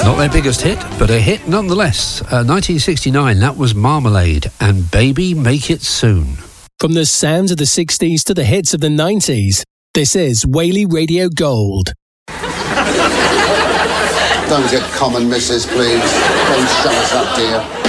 Not their biggest hit, but a hit nonetheless. 1969, that was Marmalade and Baby Make It Soon. From the sounds of the 60s to the hits of the 90s, this is Whaley Radio Gold. Don't get common, missus, please. Don't shut us up, dear.